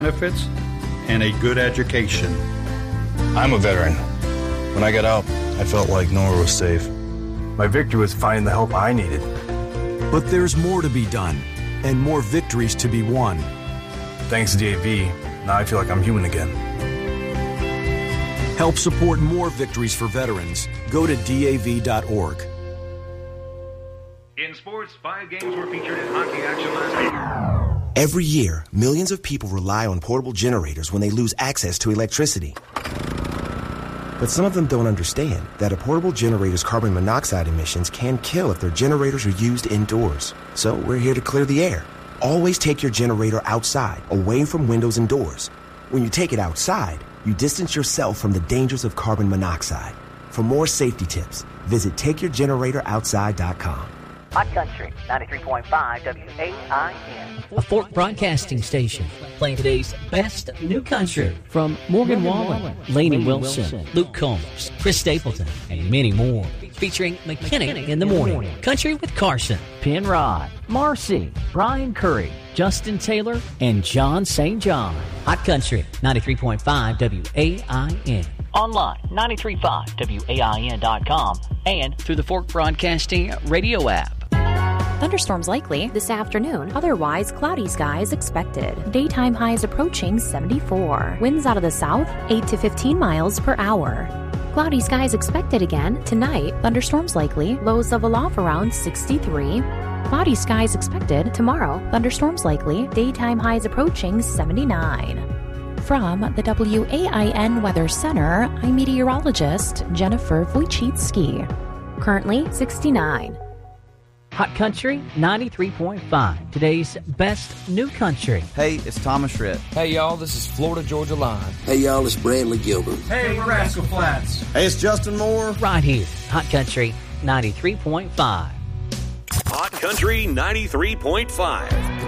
benefits, and a good education. I'm a veteran. When I got out, I felt like nowhere was safe. My victory was finding the help I needed. But there's more to be done, and more victories to be won. Thanks to DAV, now I feel like I'm human again. Help support more victories for veterans. Go to DAV.org. In sports, 5 games were featured in hockey action last week. Every year, millions of people rely on portable generators when they lose access to electricity. But some of them don't understand that a portable generator's carbon monoxide emissions can kill if their generators are used indoors. So we're here to clear the air. Always take your generator outside, away from windows and doors. When you take it outside, you distance yourself from the dangers of carbon monoxide. For more safety tips, visit TakeYourGeneratorOutside.com. Hot Country, 93.5 WAIN. A Fork Broadcasting Station, playing today's best new country from Morgan Wallen, Lainey Wilson, Luke Combs, Chris Stapleton, and many more. Featuring McKinnon in the Morning, Country with Carson, Penrod, Marcy, Brian Curry, Justin Taylor, and John St. John. Hot Country, 93.5 WAIN. Online, 935WAIN.com, and through the Fork Broadcasting radio app. Thunderstorms likely this afternoon. Otherwise, cloudy skies expected. Daytime highs approaching 74. Winds out of the south, 8 to 15 miles per hour. Cloudy skies expected again tonight. Thunderstorms likely. Lows level off around 63. Cloudy skies expected tomorrow. Thunderstorms likely. Daytime highs approaching 79. From the WAIN Weather Center, I'm meteorologist Jennifer Wojcicki. Currently 69. Hot Country 93.5, today's best new country. Hey, it's Thomas Rhett. Hey, y'all, this is Florida Georgia Line. Hey, y'all, it's Bradley Gilbert. Hey, we're Rascal Flats. Hey, it's Justin Moore. Right here, Hot Country 93.5. Hot Country 93.5.